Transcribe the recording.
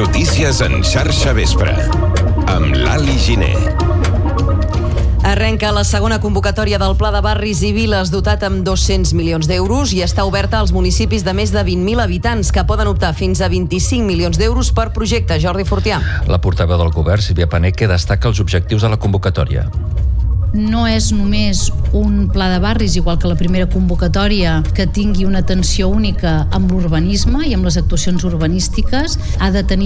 Notícies en xarxa vespre, amb l'Ali Giner. Arrenca la segona convocatòria del Pla de Barris i Viles dotat amb 200 milions d'euros i està oberta als municipis de més de 20.000 habitants que poden optar fins a 25 milions d'euros per projecte. Jordi Fortià. La portaveu del govern, Sílvia Paneque, destaca els objectius de la convocatòria. No és només un pla de barris, igual que la primera convocatòria, que tingui una atenció única amb l'urbanisme i amb les actuacions urbanístiques. Ha de tenir